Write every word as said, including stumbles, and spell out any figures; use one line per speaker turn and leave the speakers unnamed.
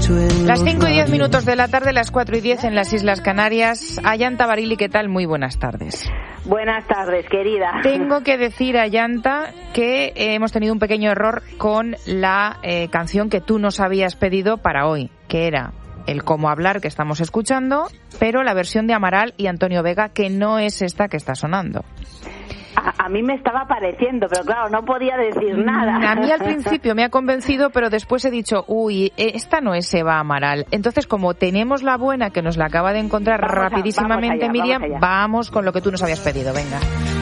Las cinco y diez minutos de la tarde, las cuatro y diez en las Islas Canarias. Ayanta Barili, ¿qué tal? Muy buenas tardes.
Buenas tardes, querida.
Tengo que decir, Ayanta, que eh, hemos tenido un pequeño error con la eh, canción que tú nos habías pedido para hoy, que era el Cómo Hablar, que estamos escuchando, pero la versión de Amaral y Antonio Vega, que no es esta que está sonando.
A, a mí me estaba pareciendo, pero claro, no podía decir nada.
A mí al principio me ha convencido, pero después he dicho, uy, esta no es Eva Amaral. Entonces, como tenemos la buena, que nos la acaba de encontrar vamos rapidísimamente a, vamos allá, Miriam, vamos, vamos con lo que tú nos habías pedido, venga.